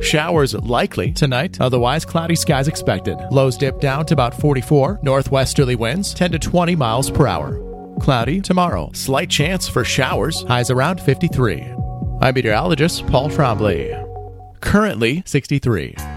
showers likely tonight, otherwise cloudy skies expected. Lows dip down to about 44. Northwesterly winds 10 to 20 miles per hour. Cloudy tomorrow. Slight chance for showers. Highs around 53. I'm meteorologist Paul Trombley. Currently 63.